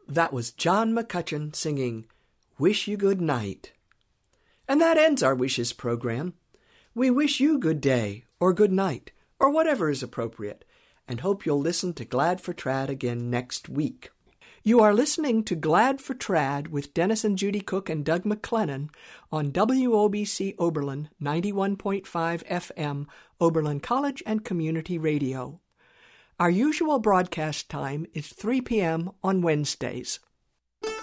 That was John McCutcheon singing Wish You Good Night. And that ends our Wishes program. We wish you good day or good night or whatever is appropriate, and hope you'll listen to Glad for Trad again next week. You are listening to Glad for Trad with Dennis and Judy Cook and Doug McLennan on WOBC Oberlin 91.5 FM, Oberlin College and Community Radio. Our usual broadcast time is 3 p.m. on Wednesdays.